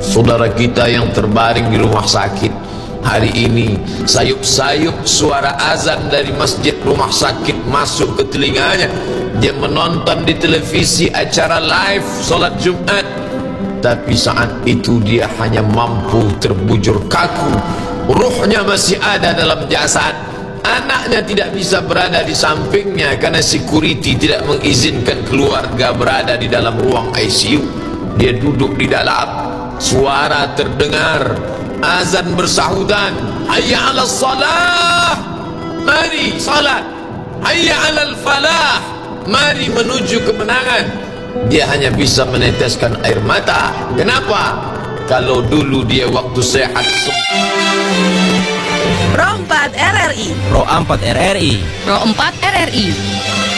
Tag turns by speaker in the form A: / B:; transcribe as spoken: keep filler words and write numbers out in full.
A: saudara kita yang terbaring di rumah sakit. Hari ini sayup-sayup suara azan dari masjid rumah sakit masuk ke telinganya. Dia menonton di televisi acara live solat Jumat, tapi saat itu dia hanya mampu terbujur kaku. Ruhnya masih ada dalam jasad. Anaknya tidak bisa berada di sampingnya karena security tidak mengizinkan keluarga berada di dalam ruang I C U. Dia duduk di dalam. Suara terdengar, azan bersahudan, hayya 'alas salah, mari salat, hayya 'alal falah, mari menuju kemenangan. Dia hanya bisa meneteskan air mata. Kenapa? Kalau dulu dia waktu sehat.
B: Pro empat R R I
C: Pro empat R R I
B: Pro empat R R I